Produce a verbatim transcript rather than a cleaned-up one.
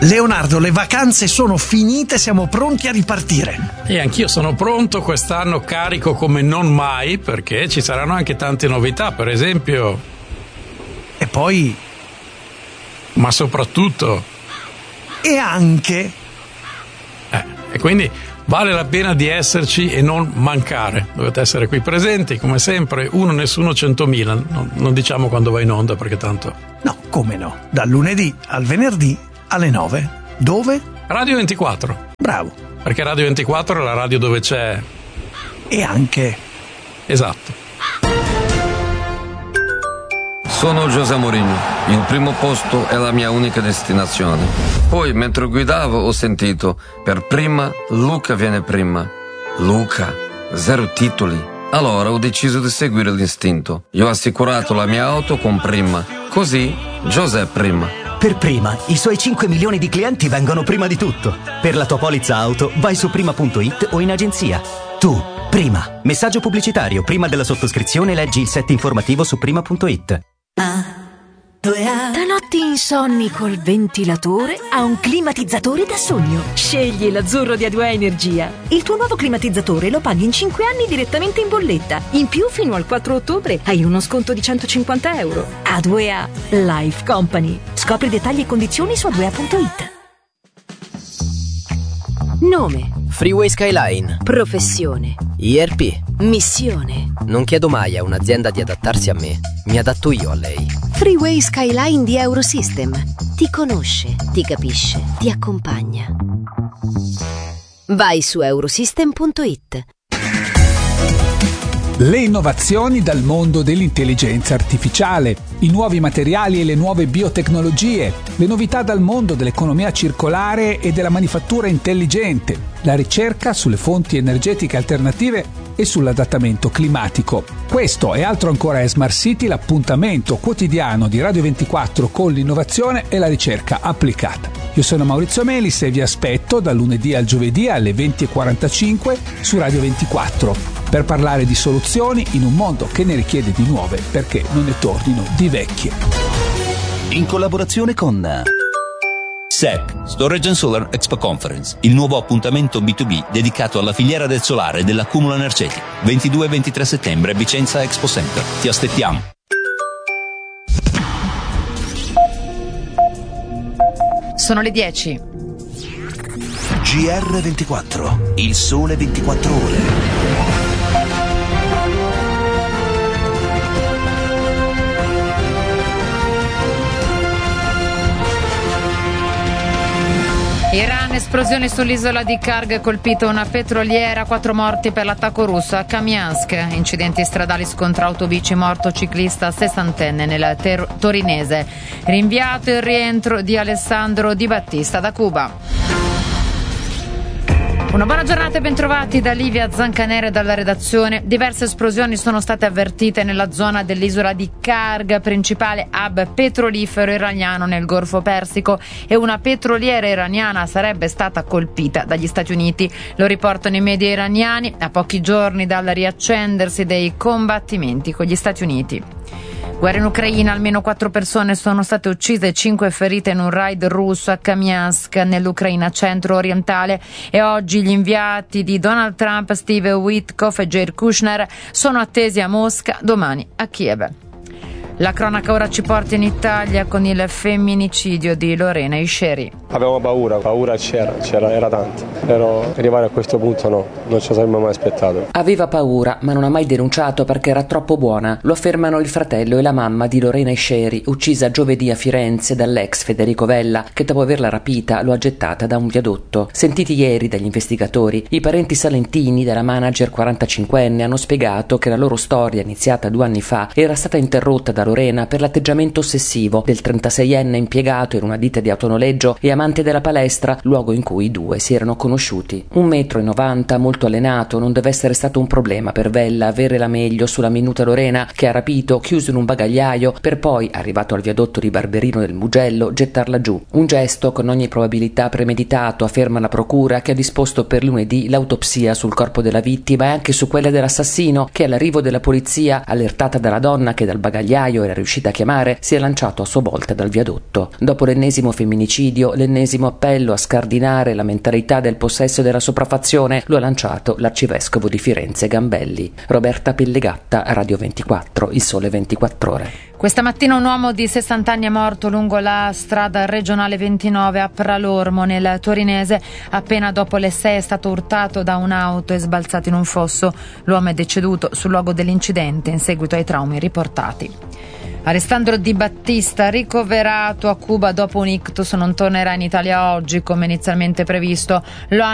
Leonardo, le vacanze sono finite, siamo pronti a ripartire. E anch'io sono pronto, quest'anno carico come non mai, perché ci saranno anche tante novità, per esempio. E poi... Ma soprattutto... E anche... Eh, e quindi vale la pena di esserci e non mancare. Dovete essere qui presenti, come sempre, uno nessuno centomila. Non, non diciamo quando va in onda, perché tanto... No, come no? Dal lunedì al venerdì alle nove. Dove? Radio ventiquattro. Bravo. Perché Radio ventiquattro è la radio dove c'è... E anche... Esatto. Sono José Mourinho. Il primo posto è la mia unica destinazione. Poi, mentre guidavo, ho sentito per prima Luca viene prima. Luca, zero titoli. Allora ho deciso di seguire l'istinto. Io ho assicurato la mia auto con prima. Così, José prima. Per Prima, i suoi cinque milioni di clienti vengono prima di tutto. Per la tua polizza auto, vai su prima punto it o in agenzia. Tu, Prima. Messaggio pubblicitario. Prima della sottoscrizione leggi il set informativo su prima punto it. Da notti insonni col ventilatore a un climatizzatore da sogno. Scegli l'azzurro di A due A Energia. Il tuo nuovo climatizzatore lo paghi in cinque anni direttamente in bolletta. In più, fino al quattro ottobre hai uno sconto di centocinquanta euro. A due A Life Company. Scopri dettagli e condizioni su a due a punto it. Nome: Freeway Skyline. Professione: I R P. Missione: Non chiedo mai a un'azienda di adattarsi a me, mi adatto io a lei. Freeway Skyline di Eurosystem. Ti conosce, ti capisce, ti accompagna. Vai su eurosystem punto it. Le innovazioni dal mondo dell'intelligenza artificiale, i nuovi materiali e le nuove biotecnologie, le novità dal mondo dell'economia circolare e della manifattura intelligente, la ricerca sulle fonti energetiche alternative e sull'adattamento climatico. Questo e altro ancora è Smart City, l'appuntamento quotidiano di Radio ventiquattro con l'innovazione e la ricerca applicata. Io sono Maurizio Melis e vi aspetto dal lunedì al giovedì alle venti e quarantacinque su Radio ventiquattro per parlare di soluzioni in un mondo che ne richiede di nuove perché non ne tornino di vecchie. In collaborazione con S E C, Storage and Solar Expo Conference, il nuovo appuntamento B due B dedicato alla filiera del solare e dell'accumulo energetico. ventidue e ventitré settembre, Vicenza Expo Center. Ti aspettiamo. Sono le dieci. G R ventiquattro, il sole ventiquattro ore. Iran, esplosioni sull'isola di Karg, colpito una petroliera, quattro morti per l'attacco russo a Kamiansk. Incidenti stradali, scontro autobici, morto ciclista sessantenne nel ter- torinese. Rinviato il rientro di Alessandro Di Battista da Cuba. Una buona giornata e bentrovati da Livia Zancanere dalla redazione. Diverse esplosioni sono state avvertite nella zona dell'isola di Karg, principale hub petrolifero iraniano nel Golfo Persico, e una petroliera iraniana sarebbe stata colpita dagli Stati Uniti. Lo riportano i media iraniani a pochi giorni dal riaccendersi dei combattimenti con gli Stati Uniti. Guerra in Ucraina, almeno quattro persone sono state uccise e cinque ferite in un raid russo a Kamiansk nell'Ucraina centro-orientale, e oggi gli inviati di Donald Trump, Steve Witkoff e Jared Kushner, sono attesi a Mosca, domani a Kiev. La cronaca ora ci porta in Italia con il femminicidio di Lorena Isceri. Avevo paura, paura c'era, c'era, era tanta, però arrivare a questo punto no, non ci saremmo mai aspettato. Aveva paura, ma non ha mai denunciato perché era troppo buona. Lo affermano il fratello e la mamma di Lorena Isceri, uccisa giovedì a Firenze dall'ex Federico Vella, che dopo averla rapita lo ha gettata da un viadotto. Sentiti ieri dagli investigatori, i parenti salentini della manager quarantacinquenne hanno spiegato che la loro storia, iniziata due anni fa, era stata interrotta da Lorena per l'atteggiamento ossessivo del trentaseienne impiegato in una ditta di autonoleggio e amante della palestra, luogo in cui i due si erano conosciuti. Un metro e novanta, molto allenato, non deve essere stato un problema per Vella avere la meglio sulla minuta Lorena, che ha rapito, chiuso in un bagagliaio, per poi, arrivato al viadotto di Barberino del Mugello, gettarla giù. Un gesto con ogni probabilità premeditato, afferma la procura, che ha disposto per lunedì l'autopsia sul corpo della vittima e anche su quella dell'assassino, che all'arrivo della polizia, allertata dalla donna che dal bagagliaio febbraio era riuscita a chiamare, si è lanciato a sua volta dal viadotto. Dopo l'ennesimo femminicidio, l'ennesimo appello a scardinare la mentalità del possesso e della sopraffazione, lo ha lanciato l'arcivescovo di Firenze Gambelli. Roberta Pellegatta, Radio ventiquattro, Il Sole ventiquattro Ore. Questa mattina un uomo di sessanta anni è morto lungo la strada regionale ventinove a Pralormo, nel torinese. Appena dopo le sei è stato urtato da un'auto e sbalzato in un fosso. L'uomo è deceduto sul luogo dell'incidente in seguito ai traumi riportati. Alessandro Di Battista, ricoverato a Cuba dopo un ictus, non tornerà in Italia oggi come inizialmente previsto. Lo